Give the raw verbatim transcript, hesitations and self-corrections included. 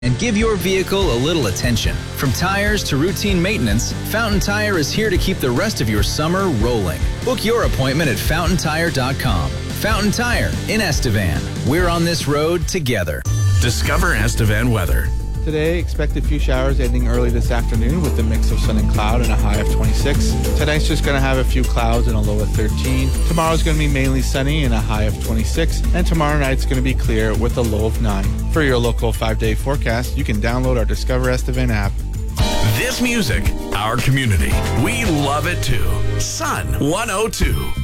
and give your vehicle a little attention. From tires to routine maintenance, Fountain Tire is here to keep the rest of your summer rolling. Book your appointment at fountain tire dot com. Fountain Tire in Estevan. We're on this road together. Discover Estevan weather. Today, expect a few showers ending early this afternoon with a mix of sun and cloud and a high of twenty-six. Tonight's just going to have a few clouds and a low of thirteen. Tomorrow's going to be mainly sunny and a high of twenty-six. And tomorrow night's going to be clear with a low of nine. For your local five-day forecast, you can download our Discover Estevan app. This music, our community. We love it too. Sun one oh two.